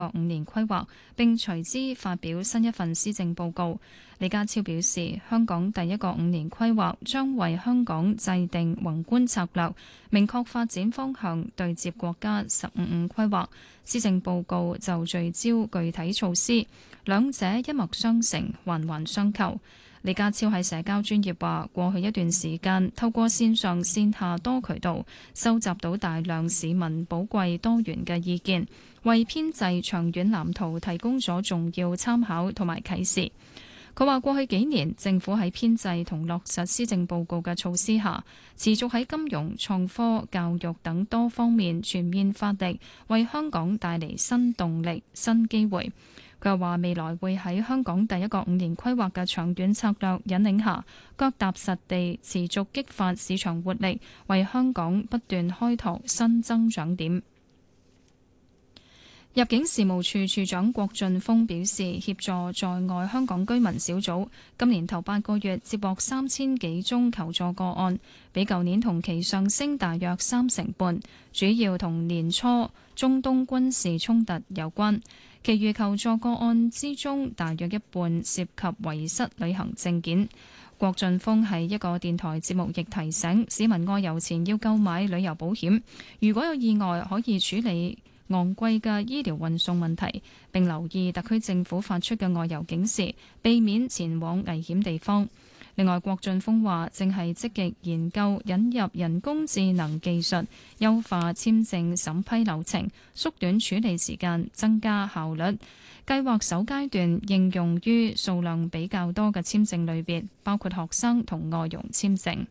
5年規劃，並隨之發表新一份施政報告。李家超表示，香港第一個5年規劃將為香港制定宏觀策略，明確發展方向，對接國家15規劃。施政報告就聚焦具體措施，兩者一脈相承，環環相扣。李家超喺社交專頁話，過去一段時間透過線上線下多渠道收集到大量市民寶貴多元嘅意見，為編製長遠藍圖提供咗重要參考同埋啟示。佢話過去幾年政府喺編製同落實施政報告嘅措施下，持續喺金融、創科、教育等多方面全面發力，為香港帶嚟新動力、新機會。佢又話未來會喺香港第一個5年規劃嘅長遠策略引領下，腳踏實地，持續激發市場活力，為香港不斷開拓新增長點。入境事務處處長郭俊峰表示，協助在外香港居民小組今年頭8個月接獲3000幾宗求助個案，比舊年同期上升大約3成半，主要同年初中東軍事衝突有關。其餘求助個案之中，大約一半涉及遺失旅行證件。郭俊峰喺一個電台節目亦提醒市民外遊前要購買旅遊保險，如果有意外可以處理昂貴嘅醫療運送問題，並留意特區政府發出嘅外遊警示，避免前往危險地方。另外，郭俊峰話正係積極研究引入人工智能技術，優化簽證審批流程，縮短處理時間，增加效率。計劃首階段應用於數量比較多嘅簽證類別，包括學生同外傭簽證。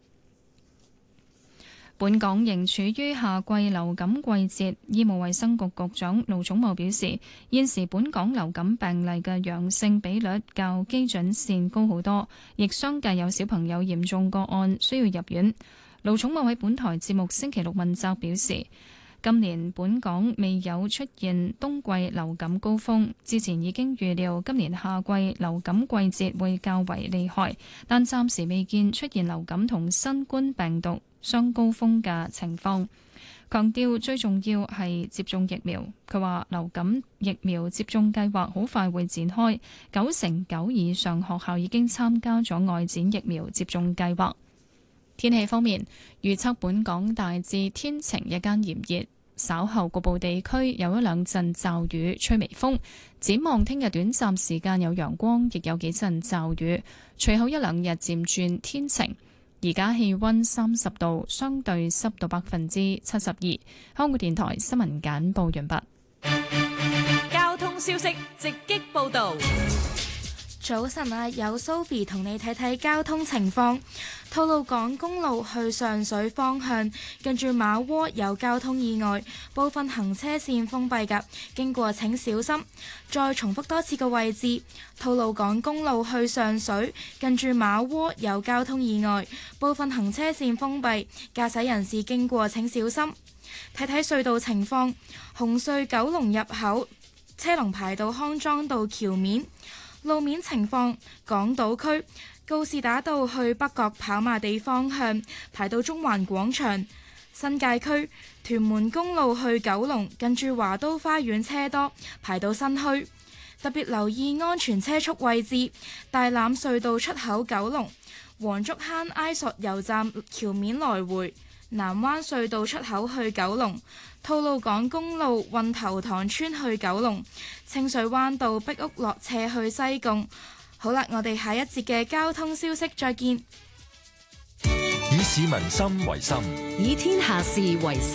本港仍處於夏季流感季節，醫務衛生局局長盧寵茂表示，現時本港流感病例嘅陽性比率較基準線高好多，亦相繼有小朋友嚴重個案需要入院。盧寵茂喺本台節目星期六問責表示，今年本港未有出現冬季流感高峰，之前已經預料今年夏季流感季節會較為厲害，但暫時未見出現流感同新冠病毒雙高峰嘅情況。強調最重要係接種疫苗。佢話流感疫苗接種計劃好快會展開，99%以上學校已經參加咗外展疫苗接種計劃。天氣方面，預測本港大致天晴，日間炎熱，稍後局部地區有一兩陣驟雨，吹微風。展望聽日短暫時間有陽光，亦有幾陣驟雨，隨後一兩日漸轉天晴。而家氣溫30度，相對濕度72%。香港電台新聞簡報完畢。 交通消息直擊報道。 早晨啊，有 Sophie 同你睇睇交通情況。吐露港公路去上水方向，近住馬窩有交通意外，部分行車線封閉㗎，經過請小心。再重複多次個位置，吐露港公路去上水，近住馬窩有交通意外，部分行車線封閉，駕駛人士經過請小心。睇睇隧道情況，紅隧九龍入口車龍排到康莊道橋面。路面情況，港島區告士打道去北角跑馬地方向排到中環廣場，新界區屯門公路去九龍近住華都花園車多，排到新墟。特別留意安全車速位置，大欖隧道出口九龍、黃竹坑埃索油站橋面來回、南灣隧道出口去九龍、吐露港公路運頭塘村去九龍、清水灣道碧屋落斜去西貢。好啦，我哋下一節嘅交通消息再見。 以市民心為心， 以天下事為事。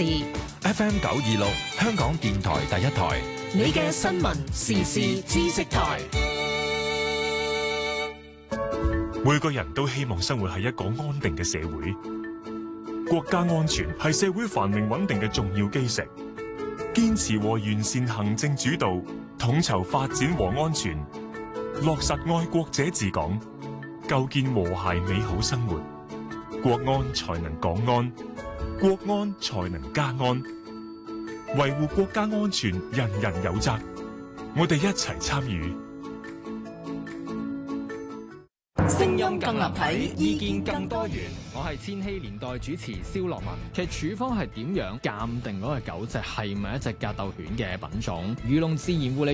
FM 926香港電台第一台， 你嘅新聞時事知識台。 每個人都希望生活喺一個安定嘅社會，國家安全係社會繁榮穩定嘅重要基石。堅持和完善行政主導，統籌發展和安全，落實愛國者治港，構建和諧美好生活，國安才能港安，國安才能家安。維護國家安全，人人有責，我哋一齊參與。 聲音更立體，意見更多元。 我係千禧年代主持蕭樂文。其實處方係點樣鑑定嗰個狗隻係咪一隻格鬥犬嘅品種？漁農自然護理